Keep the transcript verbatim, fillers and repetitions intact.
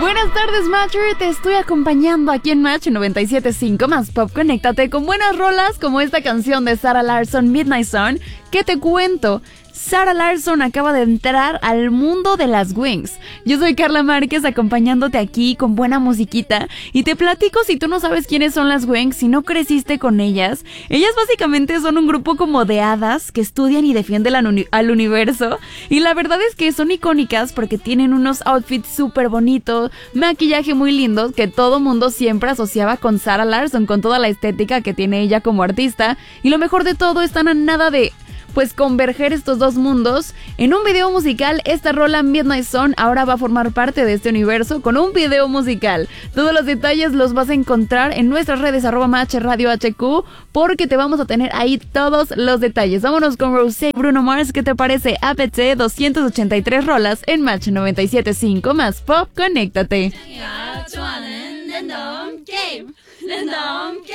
Buenas tardes, Matcher. Te estoy acompañando aquí en Match noventa y siete punto cinco más Pop. Conéctate con buenas rolas como esta canción de Sarah Larsson, Midnight Sun. ¿Qué te cuento? Sarah Larsson acaba de entrar al mundo de las Wings. Yo soy Carla Márquez, acompañándote aquí con buena musiquita. Y te platico, si tú no sabes quiénes son las Wings, si no creciste con ellas. Ellas básicamente son un grupo como de hadas que estudian y defienden al, uni- al universo. Y la verdad es que son icónicas porque tienen unos outfits súper bonitos, maquillaje muy lindo, que todo mundo siempre asociaba con Sarah Larsson, con toda la estética que tiene ella como artista. Y lo mejor de todo, están a nada de... pues converger estos dos mundos en un video musical. Esta rola Midnight Sun ahora va a formar parte de este universo con un video musical. Todos los detalles los vas a encontrar en nuestras redes arroba Match Radio H Q, porque te vamos a tener ahí todos los detalles. Vámonos con Rosé, Bruno Mars. ¿Qué te parece? A P C doscientas ochenta y tres rolas en Match noventa y siete punto cinco más Pop. Conéctate.